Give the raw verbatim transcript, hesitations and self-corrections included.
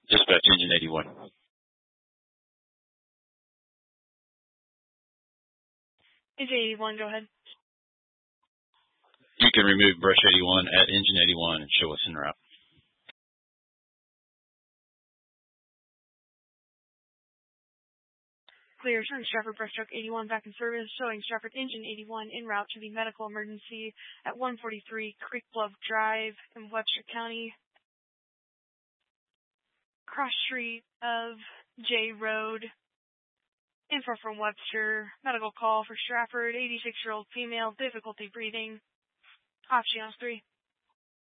Dispatch engine eighty-one. Engine eighty-one, go ahead. You can remove brush eighty-one at engine eighty-one and show us en route. Clear, turn Stratford brush truck eighty-one back in service, showing Stratford engine eighty-one en route to the medical emergency at one forty-three Creek Bluff Drive in Webster County. Cross street of J Road. Info from Webster. Medical call for Stratford, eighty-six-year-old female, difficulty breathing. Option three.